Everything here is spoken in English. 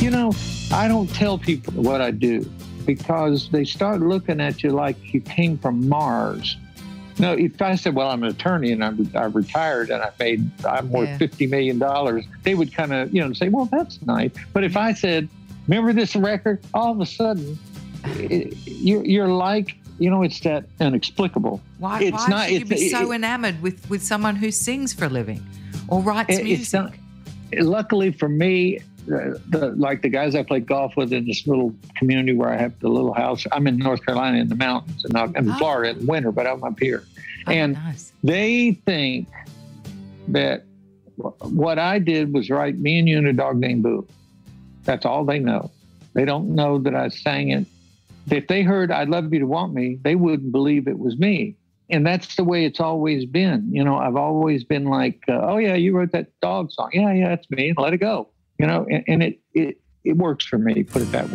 I don't tell people what I do because they start looking at you like you came from Mars. No, if I said, well, I'm an attorney and I retired and I'm worth $50 million, they would kind of, say, well, that's nice. But if I said, remember this record, all of a sudden, you're like, it's that inexplicable. Why should you be so enamored with someone who sings for a living or writes music? Luckily for me, like the guys I play golf with in this little community where I have the little house. I'm in North Carolina in the mountains, and I'm in Florida in winter, but I'm up here. Nice. They think that what I did was write Me and You and a Dog Named Boo. That's all they know. They don't know that I sang it. If they heard I'd Love You to Want Me, they wouldn't believe it was me. And that's the way it's always been. I've always been like, oh, yeah, you wrote that dog song. Yeah, that's me. Let it go. And it works for me, put it that way.